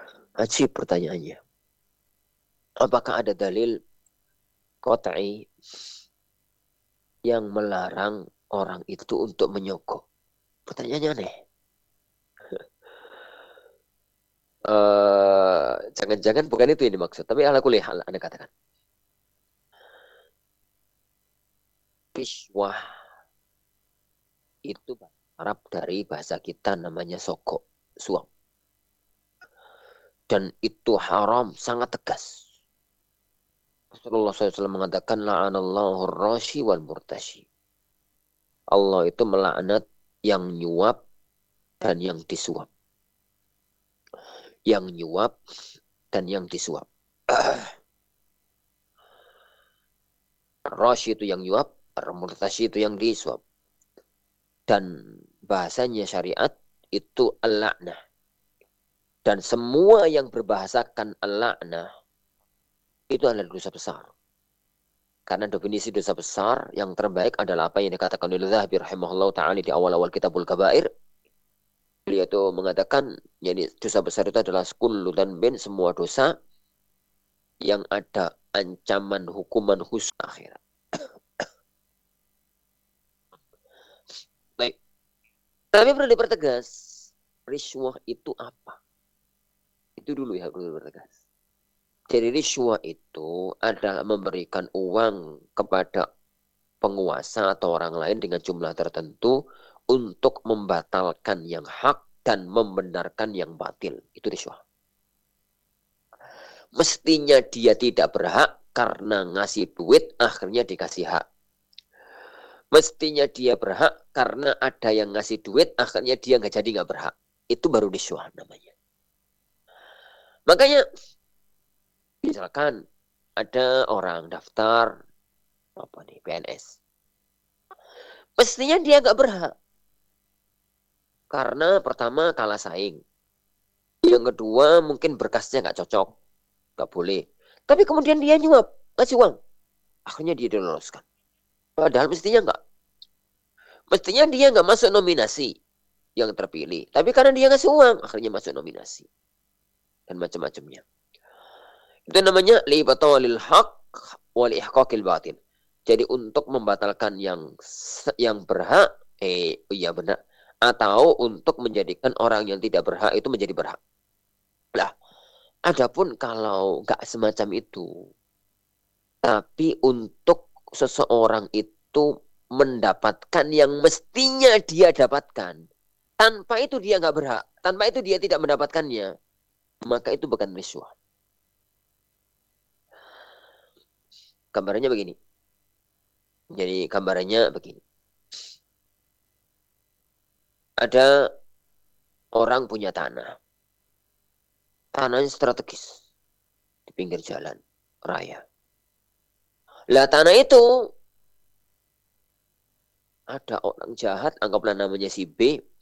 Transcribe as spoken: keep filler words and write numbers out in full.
Ajib pertanyaannya. Apakah ada dalil qat'i yang melarang orang itu untuk menyogok? Pertanyaannya aneh. Uh, jangan-jangan bukan itu yang dimaksud. Tapi ala kulli hal Anda katakan. Kiswah itu Arab dari bahasa kita namanya sogok, suap. Dan itu haram, sangat tegas. Rasulullah shallallahu alaihi wasallam mengatakan la'anallahu rashi wal murtashi. Allah itu melaknat yang nyuap dan yang disuap. Yang nyuap dan yang disuap. Rashi itu yang nyuap, murtashi itu yang disuap. Dan bahasanya syariat itu al-la'nah. Dan semua yang berbahasakan al-la'nah itu adalah dosa besar. Karena definisi dosa besar yang terbaik adalah apa yang dikatakan oleh Zahabi rahimahullah ta'ala di awal-awal kitabul kabair. Beliau itu mengatakan, jadi dosa besar itu adalah kullu dan bin semua dosa yang ada ancaman hukuman khusus akhirat. Baik. Tapi perlu dipertegas, riswah itu apa? Itu dulu ya perlu dipertegas. Jadi riswah itu adalah memberikan uang kepada penguasa atau orang lain dengan jumlah tertentu untuk membatalkan yang hak dan membenarkan yang batil. Itu riswah. Mestinya dia tidak berhak karena ngasih duit akhirnya dikasih hak. Mestinya dia berhak karena ada yang ngasih duit akhirnya dia nggak jadi nggak berhak. Itu baru riswah namanya. Makanya misalkan ada orang daftar apa nih P N S, mestinya dia nggak berhak karena pertama kalah saing, yang kedua mungkin berkasnya nggak cocok, nggak boleh. Tapi kemudian dia nyuap, ngasih uang, akhirnya dia diloloskan. Padahal mestinya nggak, mestinya dia nggak masuk nominasi yang terpilih. Tapi karena dia ngasih uang, akhirnya masuk nominasi dan macam-macamnya. Itu namanya libatalil haq wal ihqaqil batil. Jadi untuk membatalkan yang yang berhak, eh iya benar, atau untuk menjadikan orang yang tidak berhak itu menjadi berhak. Lah, adapun kalau nggak semacam itu, tapi untuk seseorang itu mendapatkan yang mestinya dia dapatkan, tanpa itu dia nggak berhak, tanpa itu dia tidak mendapatkannya, maka itu bukan riswah. Gambarannya begini. Jadi gambarannya begini. Ada orang punya tanah. Tanahnya strategis. Di pinggir jalan raya. Lah tanah itu ada orang jahat, anggaplah namanya si B.